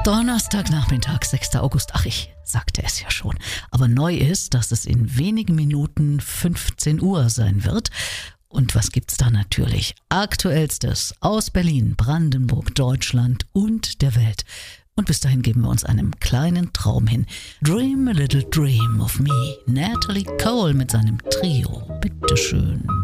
Donnerstagnachmittag, 6. August. Ach, ich sagte es ja schon. Aber neu ist, dass es in wenigen Minuten 15 Uhr sein wird. Und was gibt's da natürlich? Aktuellstes aus Berlin, Brandenburg, Deutschland und der Welt. Und bis dahin geben wir uns einem kleinen Traum hin. Dream a little dream of me. Natalie Cole mit seinem Trio. Bitteschön.